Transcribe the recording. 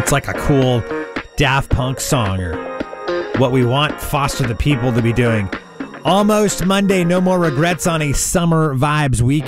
It's like a cool Daft Punk song or what we want Foster the People to be doing. Almost Monday, no more regrets on a Summer Vibes week.